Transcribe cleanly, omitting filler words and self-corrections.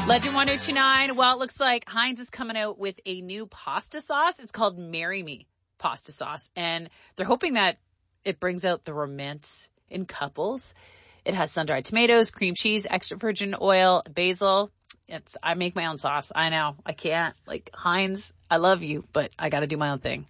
Legend 1029. Well, it looks like Heinz is coming out with a new pasta sauce. It's called Marry Me pasta sauce. And they're hoping that it brings out the romance in couples. It has sun-dried tomatoes, cream cheese, extra virgin oil, basil. I make my own sauce. I know. I can't. Like, Heinz, I love you, but I got to do my own thing.